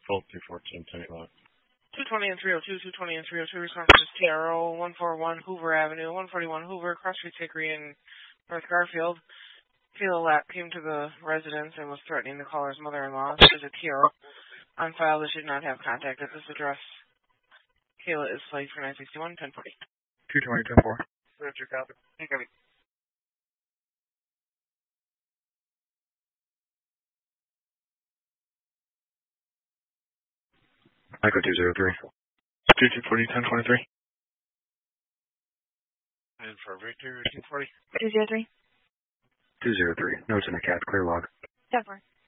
Full 214, tight lock. 220 and 302, 220 and 302, responses TRO, 141 Hoover Avenue, 141 Hoover, Cross Streets Hickory in North Garfield. Kayla Lapp came to the residence and was threatening the caller's mother-in-law. There's a TRO on file that should not have contact at this address. Kayla is slated for 961, 1040. 220, 10-4. That's your copy. Okay. Echo 203. 2240, 1023. And for Victor, 240. 203. 203. Notes in the cat, clear log. 10-4.